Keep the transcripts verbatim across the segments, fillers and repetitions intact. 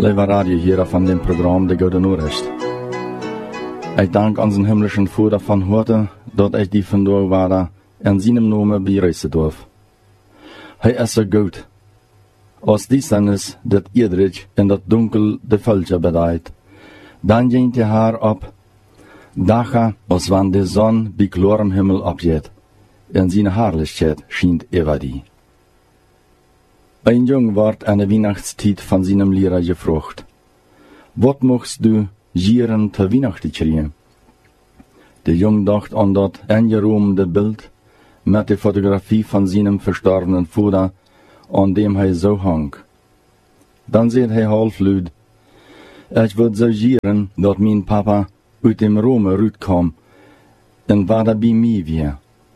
Lieve radiohörer van dem Programm De Goede Noorrecht. Ich danke unseren himmlischen Vater von heute, dat ich die vandaag waren in seinem Namen bereisen darf. Hij is so gut. Als dies dann ist, dat iedrich in dat dunkel de Völker bedeit, dann geht die Haar ab, dacha, als wann die Sonne bei klarem Himmel abgeht, in seine Herrlichkeit schient über die. Ein Jung ward an der Weihnachtszeit von seinem Lehrer gefragt, wat mochst du gieren te Weihnachten kriegen? Der Jung dacht an dat eingerahmte Bild mit der Fotografie von seinem verstorbenen Vater, an dem er so hang. Dann sagt er halblaut, ich würd so gieren, dat mein Papa uit dem Rome rütkam, en war da bei mir wie.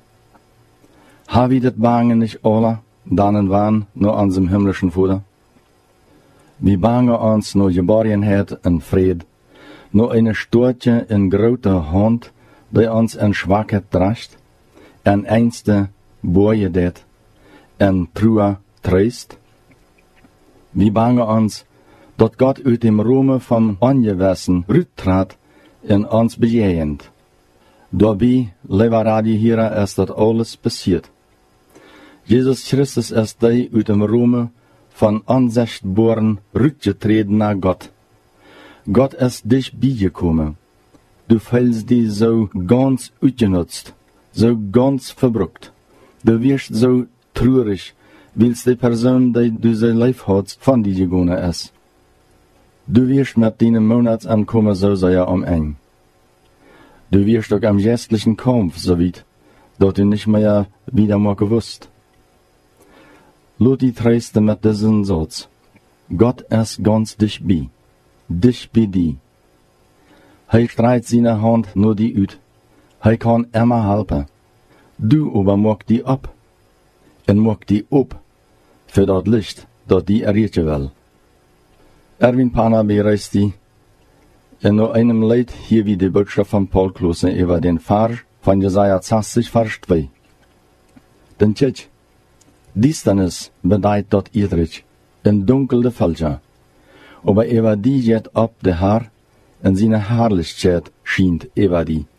Ha wie dat bangen nicht alle, dann und wann nur an dem himmlischen Vater? Wir bangen uns nur Geborgenheit und Fried, nur eine Storche in großer Hand, die uns in Schwachheit drascht, en einste Bojedet, en Trua treist. Wir bangen uns, dat Gott uit dem Rome vom Angewessen rüttrat in uns bejehend. Dabei, lieve radiohörer, ist dat alles passiert. Jesus Christus ist der uit dem Rome von unsichtbaren rückgetreten nach Gott. Gott ist dich beigekommen. Du fühlst dich so ganz ausgenutzt, so ganz verbruckt. Du wirst so traurig, weil die Person, die du sein Leben hast, von dir gegangen ist. Du wirst mit deinem Monatsankommen so sehr am eng. Du wirst auch am geistlichen Kampf so weit, dass du nicht mehr wieder mal gewusst. Lot die Tröste mit diesem Satz. Gott ist ganz dich bei, dich bei dir. Er streckt seine Hand nur die ut. Er kann immer helfen. Du aber mag die ab. Und mag die ab für das Licht, das die erreichen will. Erwin Pana bereist die. In nur einem Lied hier wie die Botschaft von Paul Klose über den Vers von Jesaja zwanzig, Vers zwei. Denn tschitsch, Distanz bedeutet dort iedrich, in dunkel de Völker, aber über die geht ab der Herr, in seine Herrlichkeit schient über die.